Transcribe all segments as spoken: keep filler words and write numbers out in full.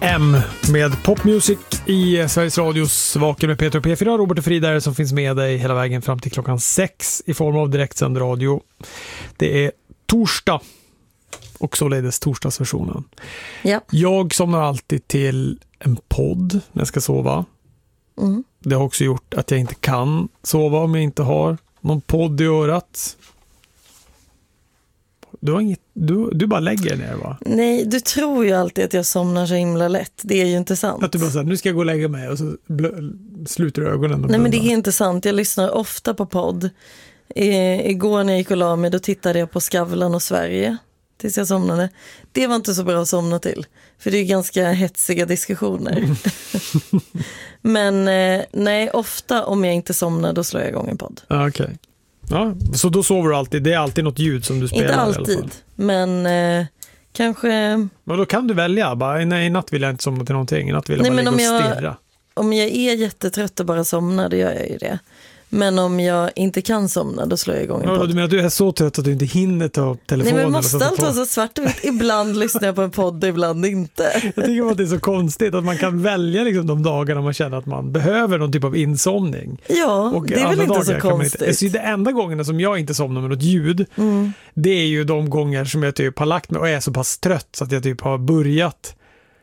M med popmusik i Sveriges Radios Vaken med Peter och P fyra. Robert och Frida som finns med dig hela vägen fram till klockan sex i form av direktsänd radio. Det är torsdag och således torsdagsversionen. Ja. Jag somnar alltid till en podd när jag ska sova. Mm. Det har också gjort att jag inte kan sova om jag inte har någon podd i örat. Du, har inget, du, du bara lägger ner, va? Nej, du tror ju alltid att jag somnar så himla lätt. Det är ju inte sant. Att du bara säger, nu ska jag gå och lägga mig och så blö- sluter ögonen. Och Nej, men det är inte sant. Jag lyssnar ofta på podd. I, igår när jag gick och la mig, då tittade jag på Skavlan och Sverige tills jag somnade. Det var inte så bra att somna till. För det är ganska hetsiga diskussioner. Men eh, nej, ofta om jag inte somnar, då slår jag igång en podd. Okej. Okay. Ja, så då sover du alltid. Det är alltid något ljud som du spelar. Inte alltid, men eh, kanske... Men då kan du välja. Bara, nej, i natt vill jag inte somna till någonting. I natt vill jag nej, bara men ligga och jag, stirra. Om jag är jättetrött och bara somnar, då gör jag ju det. Men om jag inte kan somna, då slår jag igång en ja, podd. Du menar att du är så trött att du inte hinner ta upp telefonen? Nej, men måste eller allt vara så svart och vitt. Ibland lyssnar jag på en podd och ibland inte. Jag tycker att det är så konstigt att man kan välja liksom de dagarna man känner att man behöver någon typ av insomning. Ja, och det är väl inte så konstigt. Inte. Så det enda gångerna som jag inte somnar med något ljud, mm. det är ju de gånger som jag typ har lagt mig och är så pass trött så att jag typ har börjat.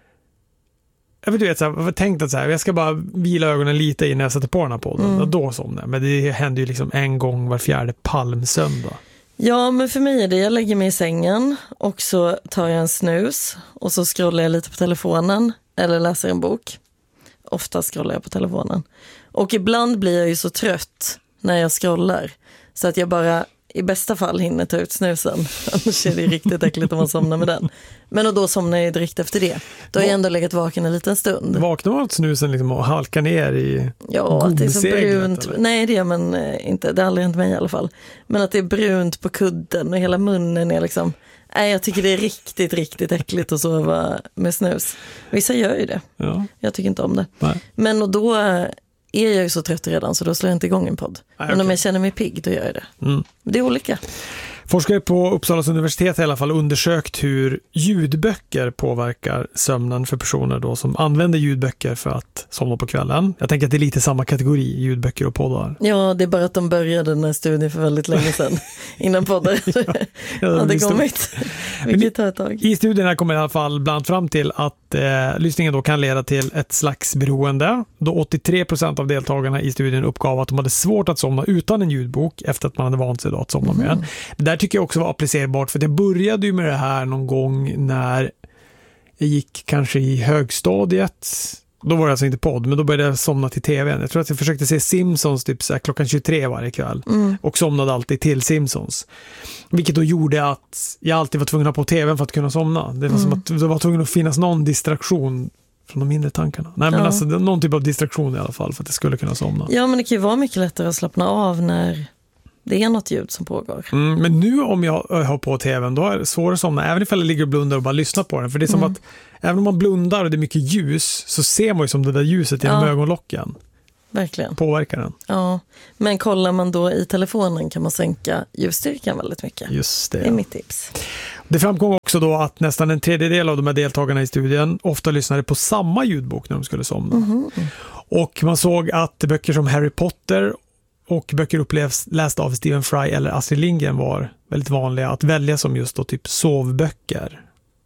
Jag vet, du vet, så här, jag har tänkt att så här, jag ska bara vila ögonen lite innan jag sätter på den här podden. Mm. Och då somnar jag. Men det händer ju liksom en gång var fjärde palmsöndag. Ja, men för mig är det, jag lägger mig i sängen och så tar jag en snus och så scrollar jag lite på telefonen eller läser en bok. Ofta scrollar jag på telefonen. Och ibland blir jag ju så trött när jag scrollar så att jag bara i bästa fall hinner ta ut snusen. Annars är det riktigt äckligt om man somnar med den. Men och då somnar jag direkt efter det. Då har jag ändå legat vaken en liten stund. Vaknar man åt snusen liksom och halkar ner i ja, att det är så brunt. Eller? Nej, det gör man inte. Det har aldrig hänt mig i alla fall. Men att det är brunt på kudden och hela munnen är liksom... Nej, jag tycker det är riktigt, riktigt äckligt att sova med snus. Vissa gör ju det. Ja. Jag tycker inte om det. Nej. Men och då... är jag ju så trött redan så då slår jag inte igång en podd. Nej, men okay. Om jag känner mig pigg då gör jag det. Mm. Det är olika. Forskare på Uppsalas universitet har i alla fall undersökt hur ljudböcker påverkar sömnen för personer då som använder ljudböcker för att somna på kvällen. Jag tänker att det är lite samma kategori, ljudböcker och poddar. Ja, det är bara att de började den här studien för väldigt länge sedan. Innan poddar ja, hade kommit. Vilket tar ett tag. I studien här kommer i alla fall bland annat fram till att eh, lyssningen då kan leda till ett slags beroende. Då åttiotre procent av deltagarna i studien uppgav att de hade svårt att somna utan en ljudbok efter att man hade vant sig då att somna mm. med den. Där tycker jag också var applicerbart, för det började ju med det här någon gång när jag gick kanske i högstadiet. Då var det alltså inte podd, men då började jag somna till tvn. Jag tror att jag försökte se Simpsons typ så här klockan tjugotre varje kväll mm. och somnade alltid till Simpsons. Vilket då gjorde att jag alltid var tvungen att ha på tvn för att kunna somna. Det var mm. som att det var tvungen att finnas någon distraktion från de mindre tankarna. Nej, men ja. alltså någon typ av distraktion i alla fall för att jag skulle kunna somna. Ja, men det kan ju vara mycket lättare att slappna av när det är något ljud som pågår. Mm, men nu om jag har på tvn, då är det svårare att somna. Även ifall jag ligger och blundar och bara lyssnar på den. För det är som mm. att även om man blundar och det är mycket ljus så ser man ju som det där ljuset genom ja. ögonlocken. Verkligen. Påverkar den. Ja, men kollar man då i telefonen kan man sänka ljusstyrkan väldigt mycket. Just det. Det är mitt tips. Det framkom också då att nästan en tredjedel av de här deltagarna i studien ofta lyssnade på samma ljudbok när de skulle somna. Mm. Och man såg att böcker som Harry Potter och böcker upplevs lästa av Stephen Fry eller Astrid Lindgren var väldigt vanliga att välja som just då typ sovböcker.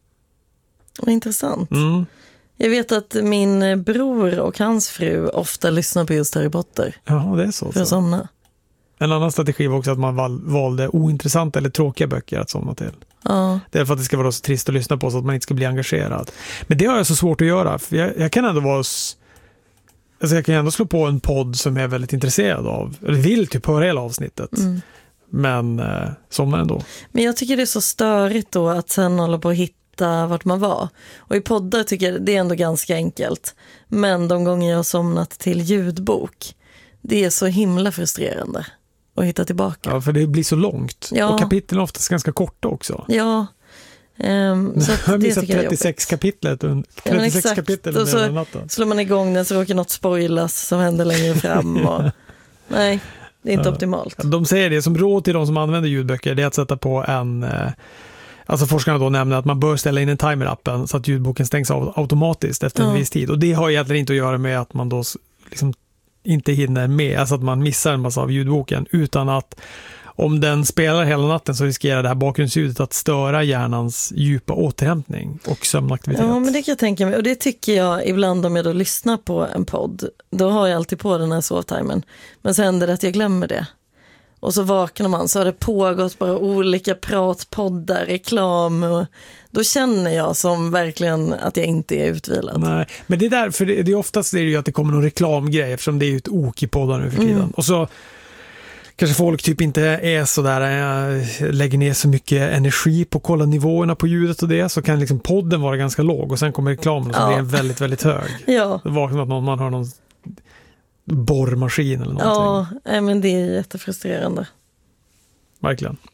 Vad intressant. Mm. Jag vet att min bror och hans fru ofta lyssnar på just Harry Potter. Ja, det är så. För att somna. En annan strategi var också att man val- valde ointressanta eller tråkiga böcker att somna till. Ja. Det är för att det ska vara så trist att lyssna på så att man inte ska bli engagerad. Men det har jag så svårt att göra. För jag, jag kan ändå vara... S- alltså jag kan ändå slå på en podd som jag är väldigt intresserad av. Eller vill typ höra hela avsnittet. Mm. Men eh, somnar ändå. Men jag tycker det är så störigt då att sen hålla på att hitta vart man var. Och i poddar tycker jag det är ändå ganska enkelt. Men de gånger jag har somnat till ljudbok, det är så himla frustrerande att hitta tillbaka. Ja, för det blir så långt. Ja. Och kapitlen är oftast ganska korta också. Ja. Um, så jag har missat trettiosex kapitlet trettiosex ja, kapitel och så slår man igång den så råkar något spoilas som händer längre fram. Och, nej, det är inte ja. optimalt. De säger det som råd till de som använder ljudböcker, det är att sätta på en alltså forskarna då nämner att man bör ställa in en timer i appen så att ljudboken stängs av automatiskt efter en ja. viss tid. Och det har egentligen inte att göra med att man då liksom inte hinner med, alltså att man missar en massa av ljudboken, utan att om den spelar hela natten så riskerar det här bakgrundsljudet att störa hjärnans djupa återhämtning och sömnaktivitet. Ja, men det kan jag tänka mig. Och det tycker jag ibland om jag då lyssnar på en podd. Då har jag alltid på den här sovtimern. Men så händer det att jag glömmer det. Och så vaknar man, så har det pågått bara olika pratpoddar, reklam. Och då känner jag som verkligen att jag inte är utvilad. Nej, men det är därför det, det är oftast det är ju att det kommer någon reklamgrej, eftersom det är ju ett ok i podden nu för tiden. Mm. Och så kanske folk typ inte är så där, äh, lägger ner så mycket energi på att kolla nivåerna på ljudet och det, så kan liksom podden vara ganska låg och sen kommer reklamen och så ja. blir den väldigt, väldigt hög. Ja. Det vaknar att någon, man har någon borrmaskin eller någonting. Ja, men det är jättefrustrerande. Verkligen.